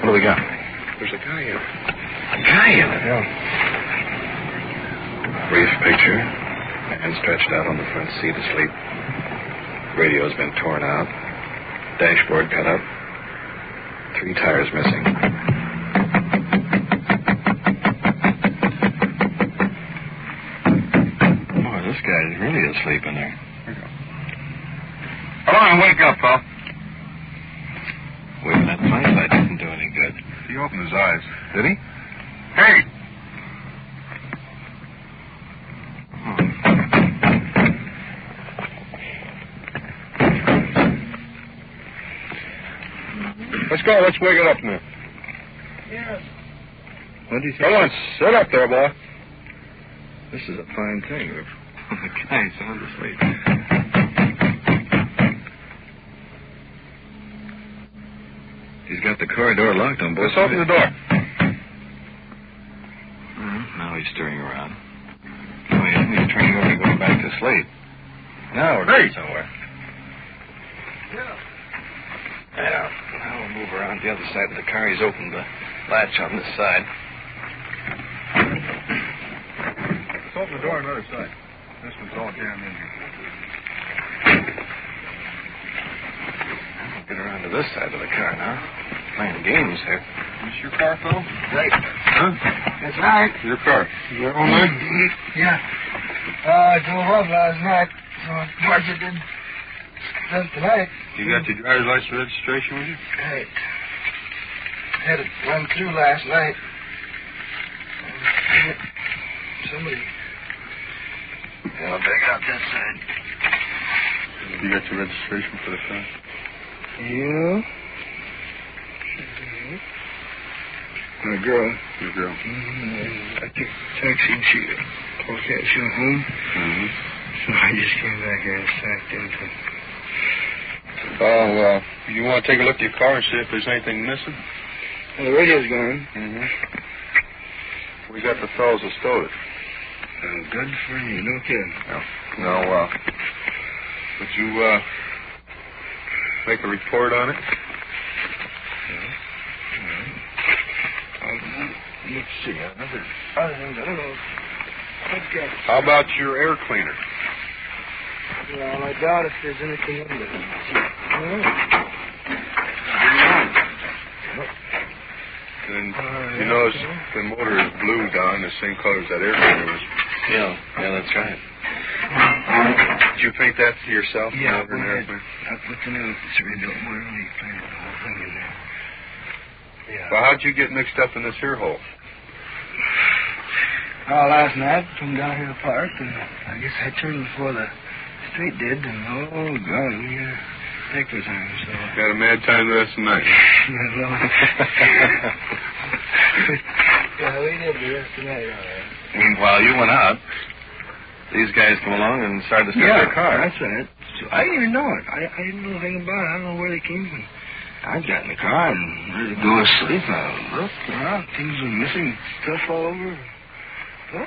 What do we got? There's a guy in it. A guy in it? Yeah. Brief picture. Man stretched out on the front seat asleep. Radio's been torn out. Dashboard cut up. 3 tires missing. Boy, this guy's really asleep in there. Come on, wake up, pal. Waving that flashlight didn't do any good. He opened his eyes. Did he? Hey! Let's go. Let's wake it up now. Yes. What do you think? Come on, sit up there, boy. This is a fine thing. The guy's sound asleep. He's got the car door locked on both Let's open the door. Now he's stirring around. No, he isn't. He's turning over and going back to sleep. Now we're going somewhere. Yeah. Now we'll move around the other side of the car. He's opened the latch on this side. Let's open the door on the other side. This one's all jammed in here. Get around to this side of the car now. Playing games here. Is this your car, Phil? Right. Huh? That's right. Your car. Is that all night? Yeah. I drove up last night, so of course it didn't come tonight. You got your driver's license registration with you? Right. Had it run through last night. Somebody... I'll take it out that side. You got your registration for the car? Yeah. My girl. Your girl. I took a taxi and she told me she went home. Mm-hmm. So I just came back here and sacked into. Oh, you want to take a look at your car and see if there's anything missing? Well, the radio's gone. Mm-hmm. We got the fellows that stole it. Good for you, no kidding. No, would you, make a report on it? Let's see. Other things, I don't know. How about your air cleaner? Well, I doubt if there's anything in there. And you notice the motor is blue, Don, the same color as that air cleaner was. Yeah, that's right. Did you paint that to yourself? Yeah, motor and air cleaner? I put the new radio motor and he painted the whole thing in there. Yeah. Well, how'd you get mixed up in this here hole? Well, last night, come down here to park, and I guess I turned before the street did, and oh, God, we had a heck of a time, so... Had a mad time the rest of the night. Yeah, we did the rest of the night, all right. Meanwhile, you went out. These guys come along and started to start their car. That's right. So I didn't even know it. I didn't know anything about it. I don't know where they came from. I got in the car and ready to go to sleep. I looked around. Things were missing. Stuff all over.